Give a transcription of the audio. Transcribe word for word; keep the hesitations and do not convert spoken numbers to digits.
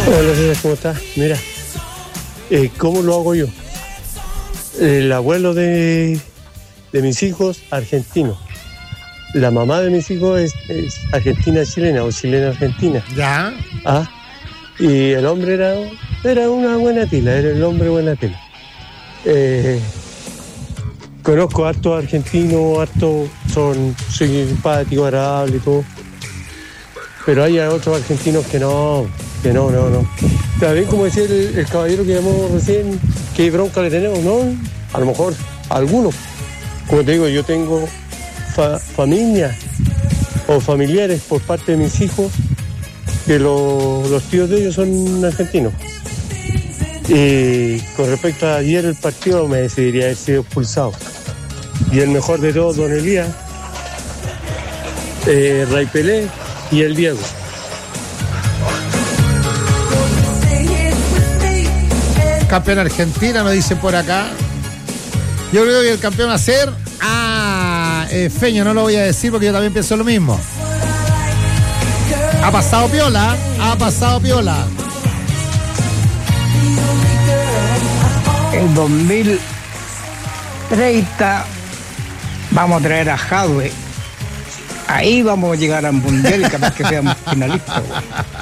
Hola, César, ¿cómo estás? Mira, eh, ¿cómo lo hago yo? El abuelo de, de mis hijos, argentino. La mamá de mis hijos es, es argentina-chilena o chilena-argentina. Ya. Ah, y el hombre era, era una buena tila, era el hombre buena tila. Eh, conozco hartos argentinos, hartos son simpáticos, agradables y todo. Pero hay otros argentinos que no, que no, no, no. También, como decía el, el caballero que llamó recién, qué bronca le tenemos, ¿no? A lo mejor algunos. Como te digo, yo tengo fa- familia o familiares por parte de mis hijos que lo, los tíos de ellos son argentinos. Y con respecto a ayer el partido, me decidiría haber sido expulsado. Y el mejor de todos, don Elías, eh, Ray Pelé y el Diego. Campeón Argentina, nos dicen por acá. Yo creo que el campeón va a ser. Ah, eh, Feño, no lo voy a decir porque yo también pienso lo mismo. Ha pasado piola, ha pasado piola. En dos mil treinta vamos a traer a Jadwe. Ahí vamos a llegar al mundial y capaz que seamos finalistas.